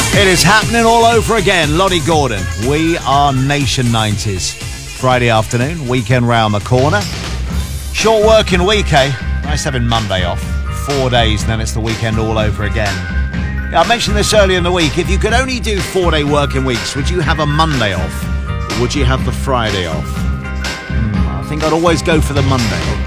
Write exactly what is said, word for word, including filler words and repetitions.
It is happening all over again. Lottie Gordon. We are Nation nineties. Friday afternoon, weekend round the corner. Short working week, eh? Nice having Monday off. Four days, and then it's the weekend all over again. Yeah, I mentioned this earlier in the week. If you could only do four-day working weeks, would you have a Monday off? Or would you have the Friday off? Hmm, I think I'd always go for the Monday.